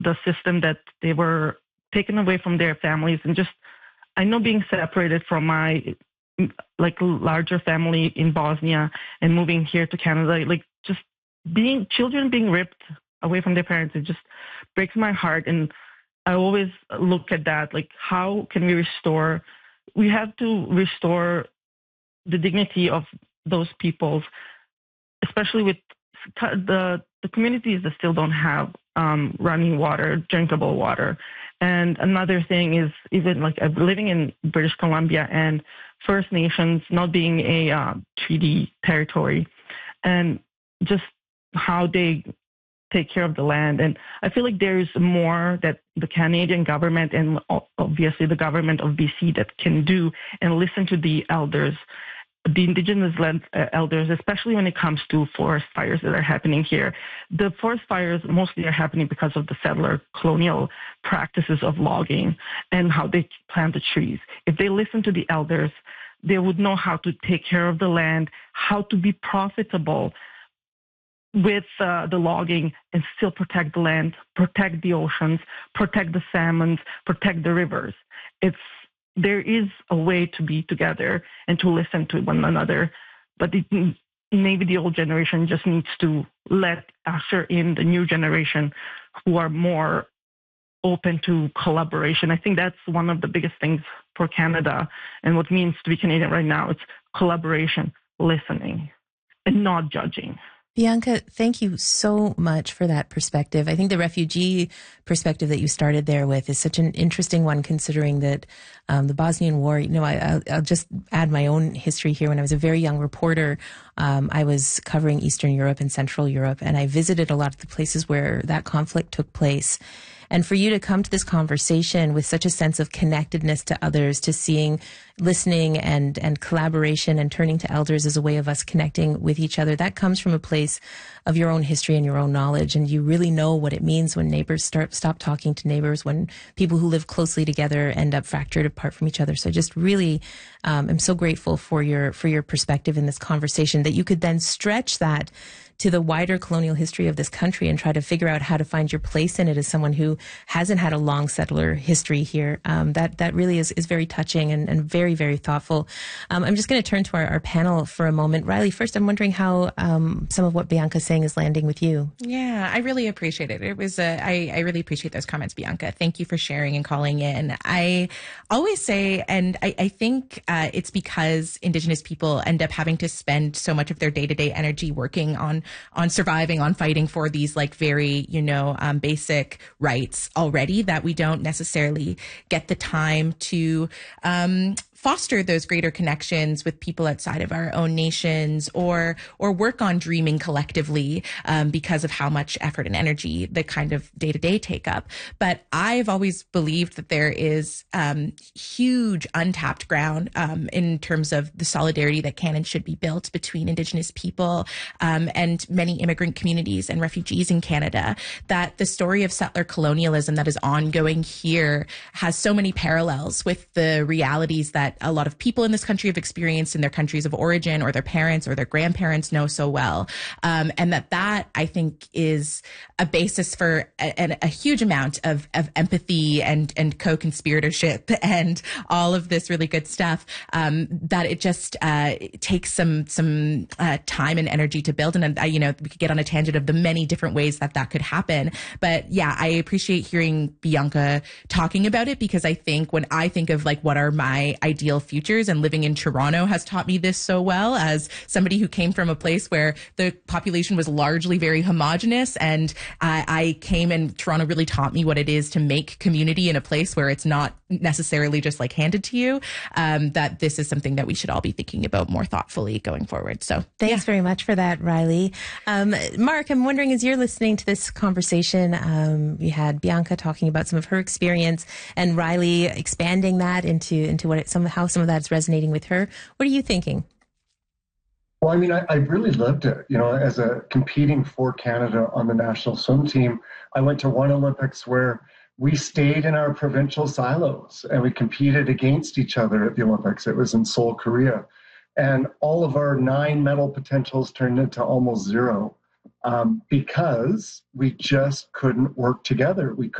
the system that they were taken away from their families, and just I know being separated from my like larger family in Bosnia and moving here to Canada, like just being children being ripped away from their parents, it just breaks my heart. And I always look at that, like how can we restore? We have to restore the dignity of those peoples, especially with the communities that still don't have running water, drinkable water. And another thing is even like living in British Columbia and First Nations not being a treaty territory, and just how they take care of the land. And I feel like there's more that the Canadian government and obviously the government of BC that can do and listen to the elders, the Indigenous land elders, especially when it comes to forest fires that are happening here. The forest fires mostly are happening because of the settler colonial practices of logging and how they plant the trees. If they listen to the elders, they would know how to take care of the land, how to be profitable with the logging and still protect the land, protect the oceans, protect the salmons, protect the rivers. There is a way to be together and to listen to one another, but maybe the old generation just needs to usher in the new generation who are more open to collaboration. I think that's one of the biggest things for Canada and what it means to be Canadian right now. It's collaboration, listening, and not judging. Bianca, thank you so much for that perspective. I think the refugee perspective that you started there with is such an interesting one, considering that the Bosnian War, I'll just add my own history here. When I was a very young reporter, I was covering Eastern Europe and Central Europe, and I visited a lot of the places where that conflict took place. And for you to come to this conversation with such a sense of connectedness to others, to seeing, listening and collaboration and turning to elders as a way of us connecting with each other, that comes from a place of your own history and your own knowledge. And you really know what it means when neighbors stop talking to neighbors, when people who live closely together end up fractured apart from each other. So I just really am so grateful for your perspective in this conversation, that you could then stretch that to the wider colonial history of this country and try to figure out how to find your place in it as someone who hasn't had a long settler history here. That really is very touching and very, very thoughtful. I'm just going to turn to our panel for a moment. Riley, first, I'm wondering how some of what Bianca's saying is landing with you. Yeah, I really appreciate it. It was I really appreciate those comments, Bianca. Thank you for sharing and calling in. I always say, and I think it's because Indigenous people end up having to spend so much of their day-to-day energy working on surviving, on fighting for these like very, basic rights already, that we don't necessarily get the time to foster those greater connections with people outside of our own nations, or work on dreaming collectively because of how much effort and energy the kind of day-to-day take up. But I've always believed that there is huge untapped ground in terms of the solidarity that can and should be built between Indigenous people and many immigrant communities and refugees in Canada, that the story of settler colonialism that is ongoing here has so many parallels with the realities that a lot of people in this country have experienced in their countries of origin, or their parents or their grandparents know so well. And that I think is a basis for a huge amount of empathy and co-conspiratorship and all of this really good stuff, that it just takes some time and energy to build. And, we could get on a tangent of the many different ways that could happen. But yeah, I appreciate hearing Bianca talking about it, because I think when I think of like what are my ideal futures, and living in Toronto has taught me this so well, as somebody who came from a place where the population was largely very homogenous, and I came, and Toronto really taught me what it is to make community in a place where it's not necessarily just like handed to you, that this is something that we should all be thinking about more thoughtfully going forward. So thanks very much for that, Riley. Mark, I'm wondering, as you're listening to this conversation, we had Bianca talking about some of her experience and Riley expanding that into how some of that's resonating with her. What are you thinking? Well, I mean, I really lived it, as a competing for Canada on the national swim team. I went to one Olympics where we stayed in our provincial silos and we competed against each other at the Olympics. It was in Seoul, Korea. And all of our 9 medal potentials turned into almost 0 because we just couldn't work together. We